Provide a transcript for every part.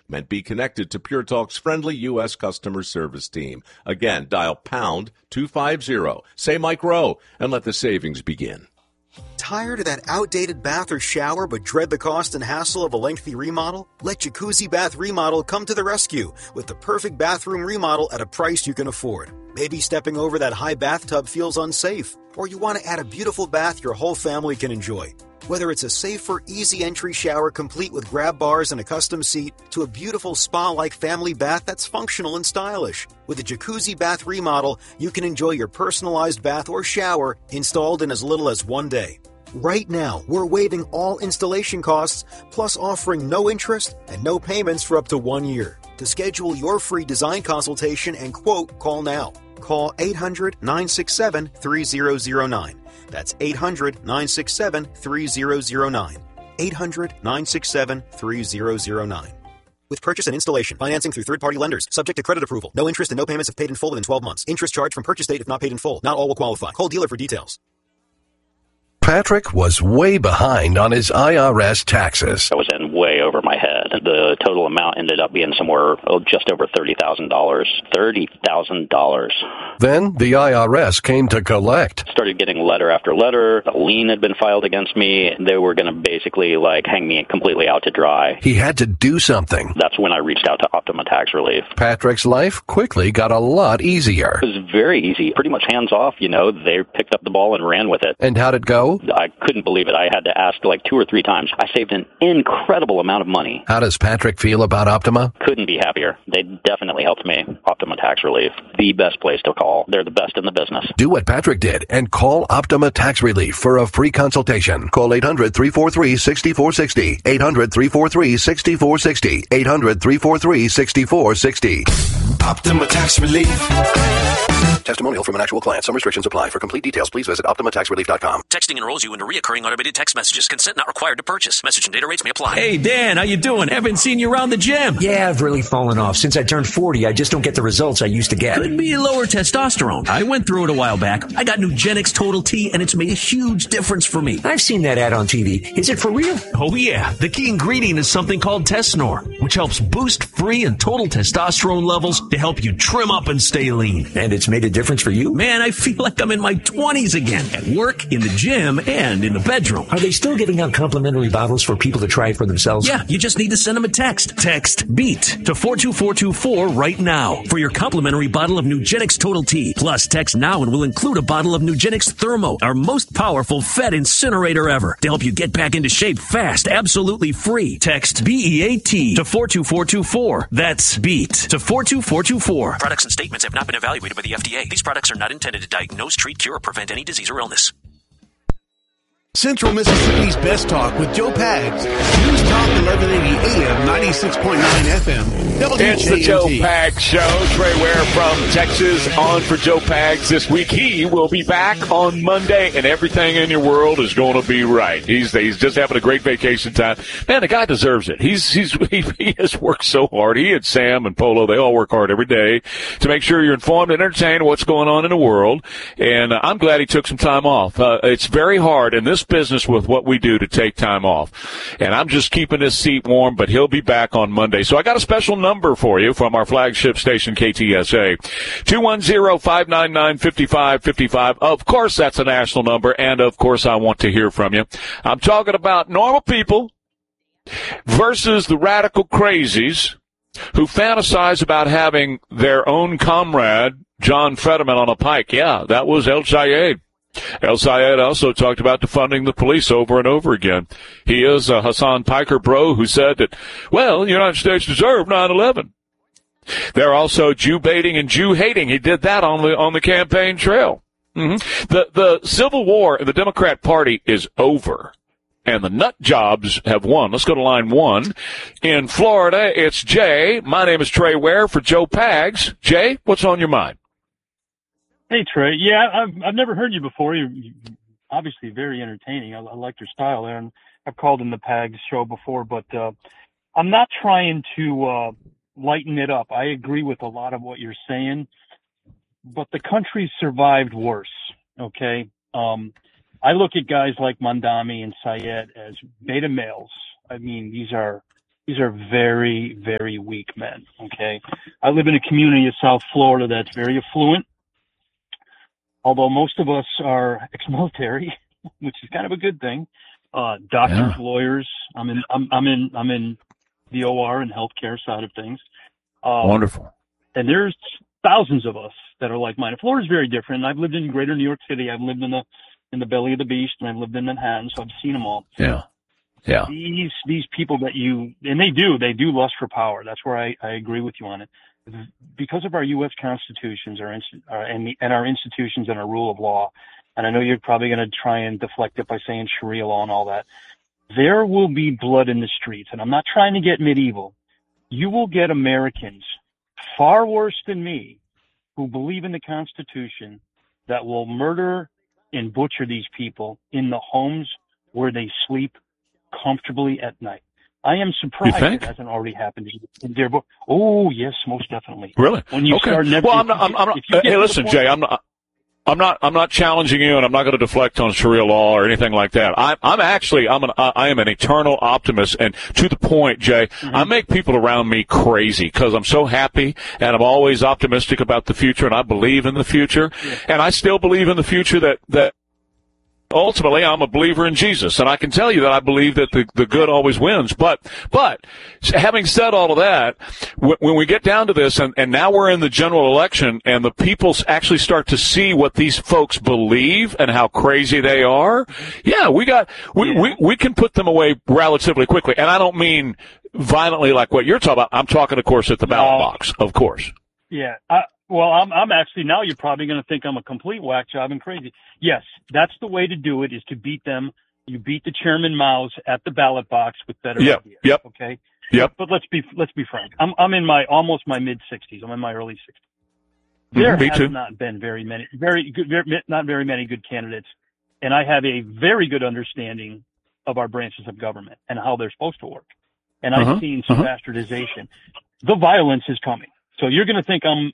meant be connected to Pure Talk's friendly U.S. customer service team. Again, dial pound 250. Say Mike Rowe and let the savings begin. Tired of that outdated bath or shower but dread the cost and hassle of a lengthy remodel? Let Jacuzzi Bath Remodel come to the rescue with the perfect bathroom remodel at a price you can afford. Maybe stepping over that high bathtub feels unsafe, or you want to add a beautiful bath your whole family can enjoy. Whether it's a safer, easy entry shower complete with grab bars and a custom seat, to a beautiful spa-like family bath that's functional and stylish. With a Jacuzzi Bath Remodel, you can enjoy your personalized bath or shower installed in as little as 1 day. Right now, we're waiving all installation costs, plus offering no interest and no payments for up to 1 year. To schedule your free design consultation and quote, call now. Call 800-967-3009. That's 800-967-3009. 800-967-3009. With purchase and installation, financing through third-party lenders, subject to credit approval. No interest and no payments if paid in full within 12 months. Interest charged from purchase date if not paid in full. Not all will qualify. Call dealer for details. Patrick was way behind on his IRS taxes. I was in way over my head. The total amount ended up being somewhere just over $30,000. $30,000. Then the IRS came to collect. Started getting letter after letter. A lien had been filed against me. They were going to basically hang me completely out to dry. He had to do something. That's when I reached out to Optima Tax Relief. Patrick's life quickly got a lot easier. It was very easy. Pretty much hands off, They picked up the ball and ran with it. And how'd it go? I couldn't believe it. I had to ask 2 or 3 times. I saved an incredible amount of money. How does Patrick feel about Optima? Couldn't be happier. They definitely helped me. Optima Tax Relief, the best place to call. They're the best in the business. Do what Patrick did and call Optima Tax Relief for a free consultation. Call 800-343-6460. 800-343-6460. 800-343-6460. Optima Tax Relief. Testimonial from an actual client. Some restrictions apply. For complete details, please visit OptimaTaxRelief.com. Texting enrolls you into reoccurring automated text messages. Consent not required to purchase. Message and data rates may apply. Hey, Dan, how you doing? Haven't seen you around the gym. Yeah, I've really fallen off. Since I turned 40, I just don't get the results I used to get. Could be lower testosterone. I went through it a while back. I got Nugenix Total T, and it's made a huge difference for me. I've seen that ad on TV. Is it for real? Oh, yeah. The key ingredient is something called Tesnor, which helps boost free and total testosterone levels to help you trim up and stay lean. And it's made a difference for you? Man, I feel like I'm in my 20s again. At work, in the gym, and in the bedroom. Are they still giving out complimentary bottles for people to try it for themselves? Yeah, you just need to send them a text. Text BEAT to 42424 right now for your complimentary bottle of Nugenix Total T. Plus, text now and we'll include a bottle of Nugenix Thermo, our most powerful Fed incinerator ever, to help you get back into shape fast, absolutely free. Text BEAT to 42424. That's BEAT to 42424. Products and statements have not been evaluated by the FDA. These products are not intended to diagnose, treat, cure, or prevent any disease or illness. Central Mississippi's Best Talk with Joe Pags. News Talk 1180 AM, 96.9 FM. WKNT. It's the Joe Pags Show. Trey Ware from Texas on for Joe Pags this week. He will be back on Monday, and everything in your world is going to be right. He's just having a great vacation time. Man, the guy deserves it. He has worked so hard. He and Sam and Polo, they all work hard every day to make sure you're informed and entertained of what's going on in the world. And I'm glad he took some time off. It's very hard in this business with what we do to take time off. And I'm just keeping his seat warm, but he'll be back on Monday. So I got a special number for you from our flagship station, KTSA. 210-599-5555. Of course, that's a national number. And of course, I want to hear from you. I'm talking about normal people versus the radical crazies who fantasize about having their own comrade, John Fetterman, on a pike. Yeah, that was El Sayed. El Sayed also talked about defunding the police over and over again. He is a Hassan Piker bro who said that, well, the United States deserved 9/11. They're also Jew baiting and Jew hating. He did that on the campaign trail. Mm-hmm. The Civil War in the Democrat Party is over, and the nut jobs have won. Let's go to line 1. In Florida, it's Jay. My name is Trey Ware for Joe Pags. Jay, what's on your mind? Hey, Trey. Yeah, I've never heard you before. You're obviously very entertaining. I like your style there, and I've called in the PAGS show before, but I'm not trying to lighten it up. I agree with a lot of what you're saying, but the country survived worse, okay? I look at guys like Mondami and Sayed as beta males. I mean, these are These are very, very weak men, okay? I live in a community of South Florida that's very affluent, although most of us are ex-military, which is kind of a good thing. Doctors, lawyers. I'm in the OR and healthcare side of things. Wonderful. And there's thousands of us that are like-minded. Florida's very different. I've lived in greater New York City. I've lived in the belly of the beast, and I've lived in Manhattan, so I've seen them all. Yeah. Yeah. These people that they do lust for power. That's where I agree with you on it. Because of our U.S. constitutions, and our institutions and our rule of law, and I know you're probably going to try and deflect it by saying Sharia law and all that, there will be blood in the streets. And I'm not trying to get medieval. You will get Americans far worse than me who believe in the Constitution that will murder and butcher these people in the homes where they sleep comfortably at night. I am surprised it hasn't already happened in Dearborn. Oh, yes, most definitely. Really? When you start never, well, I'm not. Hey, listen, Jay, I'm not challenging you, and I'm not going to deflect on Sharia law or anything like that. I am an eternal optimist, and to the point, Jay, I make people around me crazy because I'm so happy, and I'm always optimistic about the future, and I believe in the future, and I still believe in the future that ultimately I'm a believer in Jesus, and I can tell you that I believe that the good always wins. But having said all of that, when we get down to this, and now we're in the general election, and the people actually start to see what these folks believe and how crazy they are, we can put them away relatively quickly. And I don't mean violently like what you're talking about. I'm talking, of course, at the ballot box, of course. Yeah. Well, I'm actually, now you're probably going to think I'm a complete whack job and crazy. Yes, that's the way to do it, is to beat them. You beat the Chairman Mao's at the ballot box with better ideas. Yep. Okay. Yep. But let's be frank. I'm in my almost my mid 60s. I'm in my early 60s. There has not been not very many good candidates, and I have a very good understanding of our branches of government and how they're supposed to work. And I've seen some bastardization. The violence is coming. So you're going to think I'm,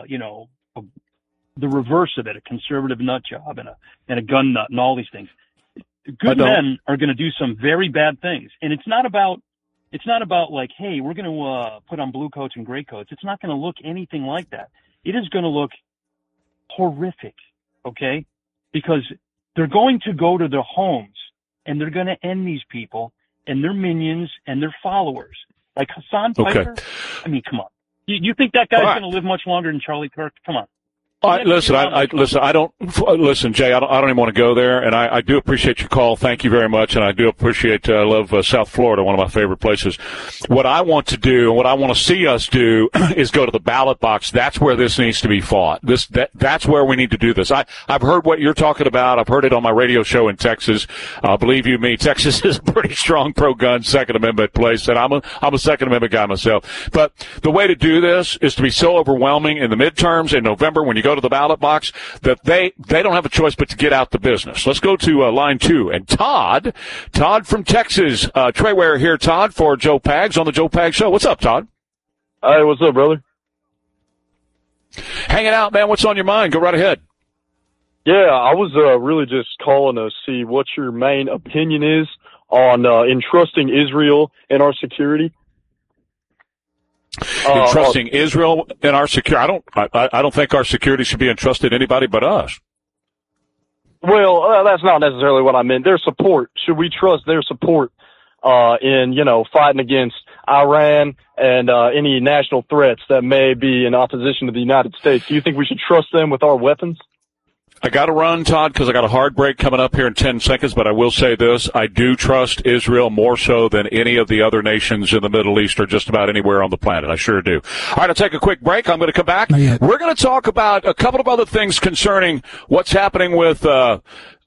the reverse of it, a conservative nut job and a gun nut and all these things. Good men are going to do some very bad things. And it's not about like, hey, we're going to put on blue coats and gray coats. It's not going to look anything like that. It is going to look horrific. Okay. Because they're going to go to their homes and they're going to end these people and their minions and their followers. Like Hassan Piker. I mean, come on. You think that guy's going to live much longer than Charlie Kirk? Come on. Listen, Jay, I don't even want to go there, and I do appreciate your call. Thank you very much, and I do appreciate, I love South Florida, one of my favorite places. What I want to do, and what I want to see us do, is go to the ballot box. That's where this needs to be fought. That's where we need to do this. I've heard what you're talking about. I've heard it on my radio show in Texas. Believe you me, Texas is a pretty strong pro-gun Second Amendment place, and I'm a Second Amendment guy myself. But the way to do this is to be so overwhelming in the midterms in November when you go to the ballot box that they don't have a choice but to get out the business. Let's go to line 2. And Todd from Texas. Trey Ware here, Todd, for Joe Pags on the Joe Pags Show. What's up, Todd? Hey, what's up, brother? Hanging out, man. What's on your mind? Go right ahead. Yeah, I was really just calling to see what your main opinion is on entrusting Israel in our security. Entrusting Israel in our security. I don't think our security should be entrusted to anybody but us. Well, that's not necessarily what I meant. Their support. Should we trust their support in, fighting against Iran and any national threats that may be in opposition to the United States? Do you think we should trust them with our weapons? I got to run, Todd, because I got a hard break coming up here in 10 seconds, but I will say this. I do trust Israel more so than any of the other nations in the Middle East or just about anywhere on the planet. I sure do. All right, I'll take a quick break. I'm going to come back. We're going to talk about a couple of other things concerning what's happening with our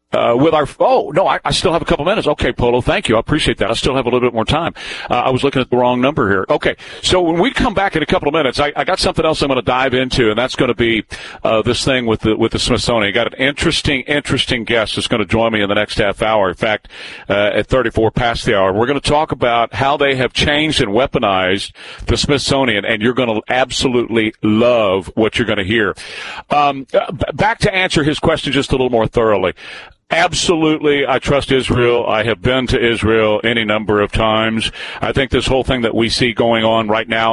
I still have a couple minutes. Okay, Polo, thank you. I appreciate that. I still have a little bit more time. I was looking at the wrong number here. Okay, so when we come back in a couple of minutes, I got something else I'm going to dive into, and that's going to be this thing with the Smithsonian. I got an interesting guest that's going to join me in the next half hour. In fact, at 34 past the hour, we're going to talk about how they have changed and weaponized the Smithsonian, and you're going to absolutely love what you're going to hear. Back to answer his question just a little more thoroughly. Absolutely, I trust Israel. I have been to Israel any number of times. I think this whole thing that we see going on right now